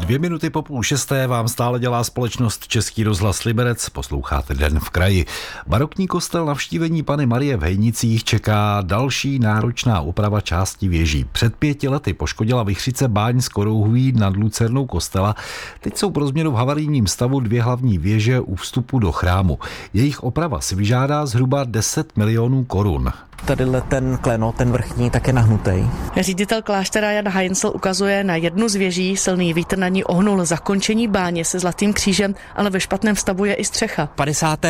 2 minuty po 5:30 vám stále dělá společnost Český rozhlas Liberec. Posloucháte Den v kraji. Barokní kostel Navštívení Panny Marie v Hejnicích čeká další náročná oprava části věží. Před 5 lety poškodila vichřice báň z korouhví nad lucernou kostela. Teď jsou pro změnu v havarijním stavu 2 hlavní věže u vstupu do chrámu. Jejich oprava si vyžádá zhruba 10 milionů korun. Tadyhle ten klenot, ten vrchní, tak je nahnutý. Ředitel kláštera Jan Heinzel ukazuje na jednu z věží, silný vítr na ní ohnul zakončení báně se zlatým křížem, ale ve špatném stavu je i střecha. V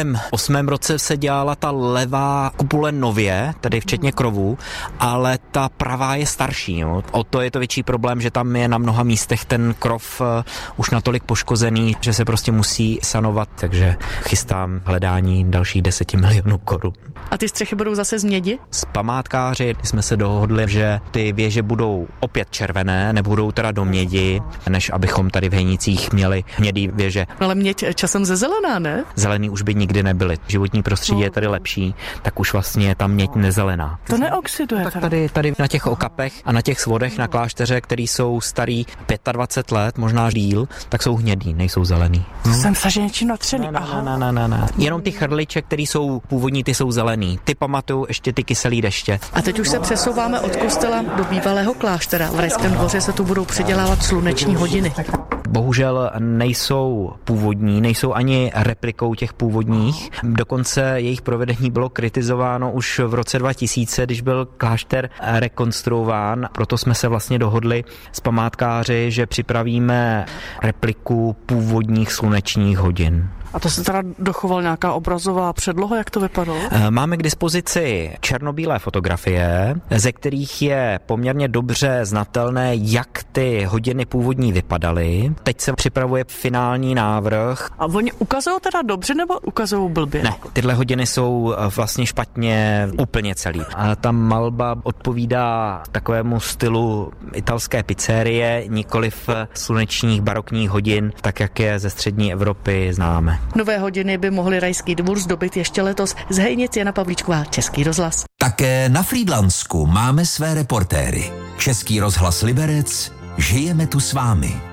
58. roce se dělala ta levá kupule nově, tedy včetně krovů, ale ta pravá je starší. Jo. O to je to větší problém, že tam je na mnoha místech ten krov už natolik poškozený, že se prostě musí sanovat, takže chystám hledání dalších 10 milionů korun. A ty střechy budou zase z mědi? S památkáři jsme se dohodli, že ty věže budou opět červené, nebudou teda do mědi, než abychom tady v Hejnicích měli hnědý věže. Ale měď časem zezelená, ne? Zelený už by nikdy nebyly. Životní prostředí je tady lepší, tak už vlastně je tam měď nezelená. To neoxiduje. Tak tady na těch okapech a na těch svodech na klášteře, který jsou starý 25 let, možná díl, tak jsou hnědý, nejsou zelený. Jsem se něčím natřený. Ne. Jenom ty chrliče, který jsou původní, ty jsou zelený. Ty pamatuju ještě ty kyselý deště. A teď už se přesouváme od kostela do bývalého kláštera. V Rajském dvoře se tu budou předělávat sluneční hodiny. Bohužel nejsou původní, nejsou ani replikou těch původních. Dokonce jejich provedení bylo kritizováno už v roce 2000, když byl klášter rekonstruován. Proto jsme se vlastně dohodli s památkáři, že připravíme repliku původních slunečních hodin. A to se teda dochoval nějaká obrazová předloha, jak to vypadalo? Máme k dispozici černobílé fotografie, ze kterých je poměrně dobře znatelné, jak ty hodiny původní vypadaly. Teď se připravuje finální návrh. A oni ukazují teda dobře nebo ukazují blbě? Ne, tyhle hodiny jsou vlastně špatně úplně celý. A ta malba odpovídá takovému stylu italské pizzerie, nikoliv slunečních barokních hodin, tak jak je ze střední Evropy známe. Nové hodiny by mohly Rajský dvůr zdobit ještě letos. Z Hejnic Jana Pavlíčková, Český rozhlas. Také na Frýdlansku máme své reportéry. Český rozhlas Liberec, žijeme tu s vámi.